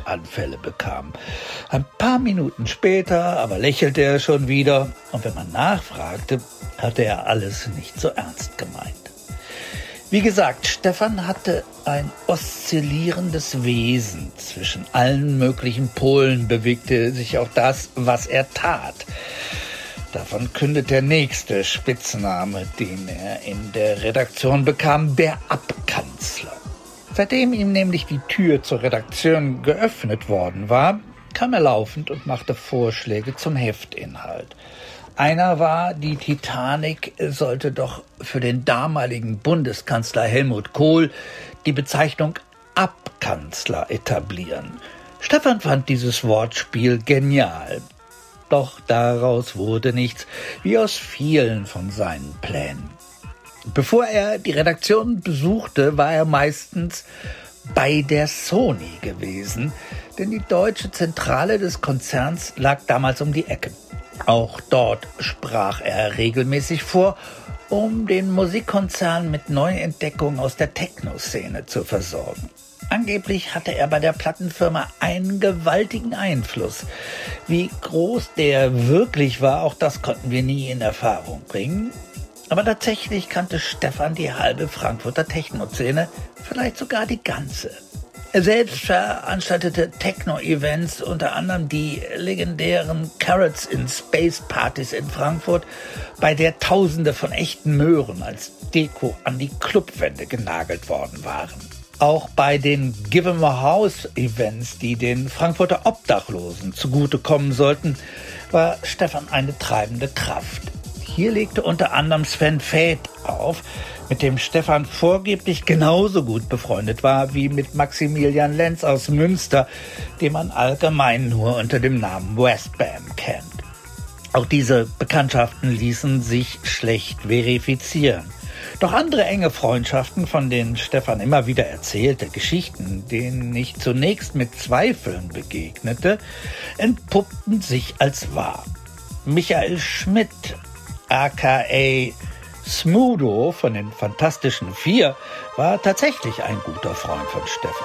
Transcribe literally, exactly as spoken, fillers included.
Wutanfälle bekam. Ein paar Minuten später aber lächelte er schon wieder, und wenn man nachfragte, hatte er alles nicht so ernst gemeint. Wie gesagt, Stefan hatte ein oszillierendes Wesen. Zwischen allen möglichen Polen bewegte sich auch das, was er tat. Davon kündet der nächste Spitzname, den er in der Redaktion bekam, der Abkanzler. Seitdem ihm nämlich die Tür zur Redaktion geöffnet worden war, kam er laufend und machte Vorschläge zum Heftinhalt. Einer war, die Titanic sollte doch für den damaligen Bundeskanzler Helmut Kohl die Bezeichnung Abkanzler etablieren. Stefan fand dieses Wortspiel genial. Doch daraus wurde nichts, wie aus vielen von seinen Plänen. Bevor er die Redaktion besuchte, war er meistens bei der Sony gewesen, denn die deutsche Zentrale des Konzerns lag damals um die Ecke. Auch dort sprach er regelmäßig vor, um den Musikkonzern mit Neuentdeckungen aus der Techno-Szene zu versorgen. Angeblich hatte er bei der Plattenfirma einen gewaltigen Einfluss. Wie groß der wirklich war, auch das konnten wir nie in Erfahrung bringen. Aber tatsächlich kannte Stefan die halbe Frankfurter Techno-Szene, vielleicht sogar die ganze. Er selbst veranstaltete Techno-Events, unter anderem die legendären Carrots in Space Partys in Frankfurt, bei der Tausende von echten Möhren als Deko an die Clubwände genagelt worden waren. Auch bei den Give 'em a House Events, die den Frankfurter Obdachlosen zugutekommen sollten, war Stefan eine treibende Kraft. Hier legte unter anderem Sven Väth auf, mit dem Stefan vorgeblich genauso gut befreundet war wie mit Maximilian Lenz aus Münster, den man allgemein nur unter dem Namen Westbam kennt. Auch diese Bekanntschaften ließen sich schlecht verifizieren. Doch andere enge Freundschaften, von denen Stefan immer wieder erzählte, Geschichten, denen ich zunächst mit Zweifeln begegnete, entpuppten sich als wahr. Michael Schmidt, aka Smudo von den Fantastischen Vier, war tatsächlich ein guter Freund von Stefan.